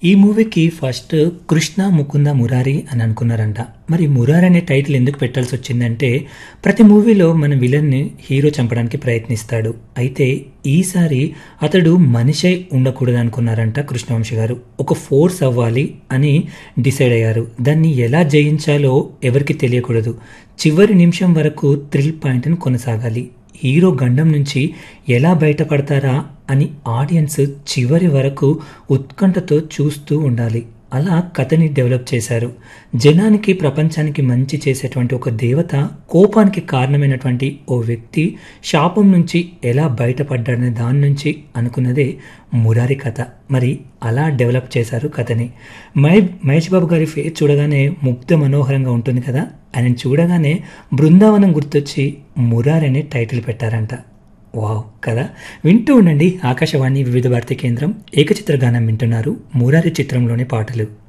ఈ మూవీకి ఫస్ట్ కృష్ణ ముకుంద మురారి అని అనుకున్నారంట. మరి మురారి అనే టైటిల్ ఎందుకు పెట్టాల్సి వచ్చిందంటే ప్రతి మూవీలో మన విలన్ని హీరో చంపడానికి ప్రయత్నిస్తాడు. అయితే ఈసారి అతడు మనిషై ఉండకూడదు అనుకున్నారంట కృష్ణవంశీ గారు. ఒక ఫోర్స్ అవ్వాలి అని డిసైడ్ అయ్యారు. దాన్ని ఎలా జయించాలో ఎవరికి తెలియకూడదు. చివరి నిమిషం వరకు థ్రిల్ పాయింట్ని కొనసాగాలి. హీరో గండం నుంచి ఎలా బయటపడతారా అని ఆడియన్స్ చివరి వరకు ఉత్కంఠతో చూస్తూ ఉండాలి. అలా కథని డెవలప్ చేశారు. జనానికి ప్రపంచానికి మంచి చేసేటువంటి ఒక దేవత కోపానికి కారణమైనటువంటి ఓ వ్యక్తి శాపం నుంచి ఎలా బయటపడ్డాడనే దాని నుంచి అనుకున్నదే మురారి కథ. మరి అలా డెవలప్ చేశారు కథని. మహేష్ బాబు గారి ఫేస్ చూడగానే ముగ్ధ మనోహరంగా ఉంటుంది కదా. ఆయన చూడగానే బృందావనం గుర్తొచ్చి మురారి అనే టైటిల్ పెట్టారంట. వావ్ కదా. వింటూ ఉండండి ఆకాశవాణి వివిధ భారతి కేంద్రం. ఏకచిత్ర గానం వింటున్నారు. మురారి చిత్రంలోని పాటలు.